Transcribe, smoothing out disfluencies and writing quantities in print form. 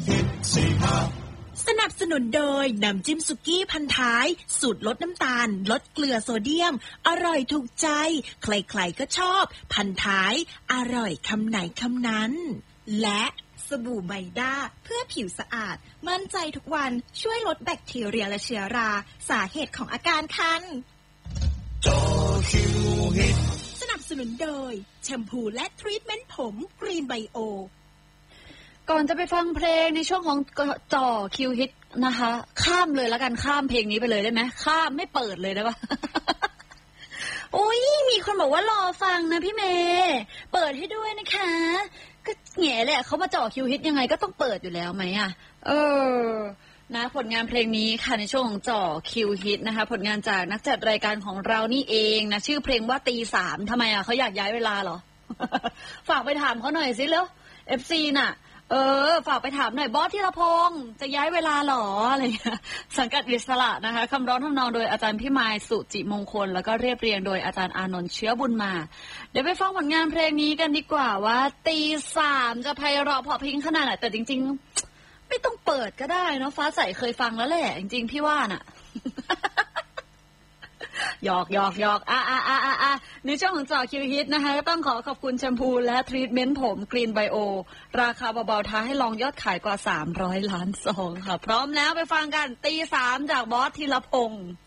สนับสนุนโดยน้ำจิ้มสุกี้พันท้ายสูตรลดน้ำตาลลดเกลือโซเดียมอร่อยถูกใจใครๆก็ชอบพันท้ายอร่อยคำไหนคำนั้นและสบู่ไมด้าเพื่อผิวสะอาดมั่นใจทุกวันช่วยลดแบคทีเรียและเชื้อราสาเหตุของอาการคันสนับสนุนโดยแชมพูและทรีทเมนต์ผมกรีนไบโอก่อนจะไปฟังเพลงในช่วงของจ่อคิวฮิตนะคะข้ามเลยแล้วกันข้ามเพลงนี้ไปเลยได้ไหมข้ามไม่เปิดเลยได้ปะ โอ้ยมีคนบอกว่ารอฟังนะพี่เมย์เปิดให้ด้วยนะคะก็แง่แหละเขามาจ่อคิวฮิตยังไงก็ต้องเปิดอยู่แล้วไหมอ่ะนะผลงานเพลงนี้ค่ะในช่วงของจ่อคิวฮิตนะคะผลงานจากนักจัดรายการของเรานี่เองนะชื่อเพลงว่าตีสามทำไมอ่ะเขาอยากย้ายเวลาเหรอ ฝากไปถามเขาหน่อยสิแล้ว FC น่ะฝากไปถามหน่อยบอสธีรพงษ์จะย้ายเวลาหรออะไรเงี้ยสังกัดอิสระนะคะคำร้องทำนองโดยอาจารย์พี่มายสุจิมงคลแล้วก็เรียบเรียงโดยอาจารย์อานนท์เชื้อบุญมาเดี๋ยวไปฟังผลงานเพลงนี้กันดีกว่าว่าตีสามจะไพเราะเพราะพริ้งขนาดไหนแต่จริงๆไม่ต้องเปิดก็ได้เนาะฟ้าใสเคยฟังแล้วแหละจริงๆพี่ว่าน่ะ หยอกในช่วงของจ่อคิวฮิตนะคะก็ต้องขอบคุณแชมพูและทรีทเมนต์ผมกรีนไบโอราคาเบาๆท้าให้ลองยอดขายกว่า300 ล้านซองค่ะพร้อมแล้วไปฟังกันตีสามจากบอสธีรพงษ์